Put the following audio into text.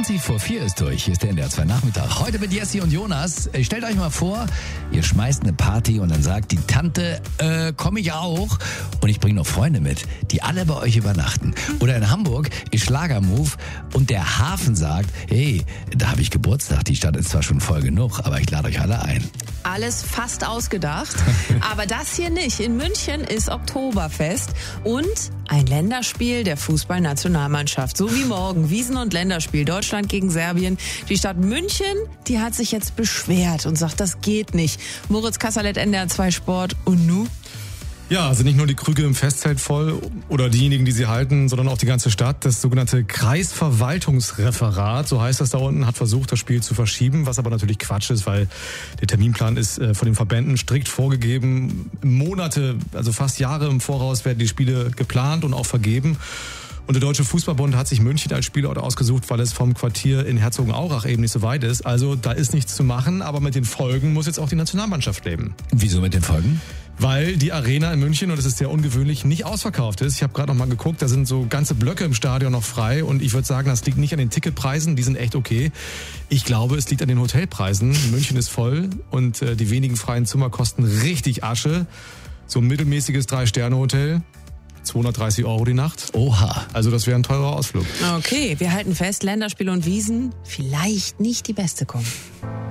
4:20 ist durch. Hier ist der NDR 2 Nachmittag. Heute mit Jessie und Jonas. Stellt euch mal vor, ihr schmeißt eine Party und dann sagt die Tante, komm ich auch. Und ich bringe noch Freunde mit, die alle bei euch übernachten. Oder in Hamburg ist Schlagermove und der Hafen sagt, hey, da habe ich Geburtstag. Die Stadt ist zwar schon voll genug, aber ich lade euch alle ein. Alles fast ausgedacht, aber das hier nicht. In München ist Oktoberfest und ein Länderspiel der Fußballnationalmannschaft. So wie morgen, Wiesn- und Länderspiel, Deutschland gegen Serbien. Die Stadt München, die hat sich jetzt beschwert und sagt, das geht nicht. Moritz Kasserlet, NDR 2 Sport. Und nu? Ja, also nicht nur die Krüge im Festzelt voll oder diejenigen, die sie halten, sondern auch die ganze Stadt. Das sogenannte Kreisverwaltungsreferat, so heißt das da unten, hat versucht, das Spiel zu verschieben, was aber natürlich Quatsch ist, weil der Terminplan ist von den Verbänden strikt vorgegeben. Monate, also fast Jahre im Voraus werden die Spiele geplant und auch vergeben. Und der Deutsche Fußballbund hat sich München als Spielort ausgesucht, weil es vom Quartier in Herzogenaurach eben nicht so weit ist. Also da ist nichts zu machen, aber mit den Folgen muss jetzt auch die Nationalmannschaft leben. Wieso mit den Folgen? Weil die Arena in München, und das ist sehr ungewöhnlich, nicht ausverkauft ist. Ich habe gerade noch mal geguckt, da sind so ganze Blöcke im Stadion noch frei. Und ich würde sagen, das liegt nicht an den Ticketpreisen, die sind echt okay. Ich glaube, es liegt an den Hotelpreisen. München ist voll und die wenigen freien Zimmer kosten richtig Asche. So ein mittelmäßiges 3-Sterne-Hotel. 230 € die Nacht. Oha. Also das wäre ein teurer Ausflug. Okay, wir halten fest, Länderspiel und Wiesn, vielleicht nicht die beste kommen.